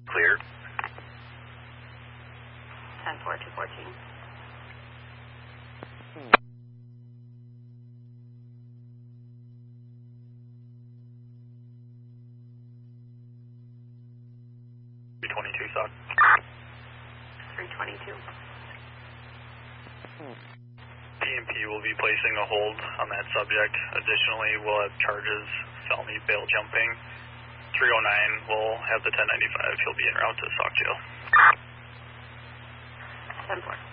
Clear. 10-4, 214. Sock. 322. PMP will be placing a hold on that subject. Additionally, we'll have charges, felony bail jumping. 309 will have the 1095. He'll be en route to Sauk Jail. 10-4.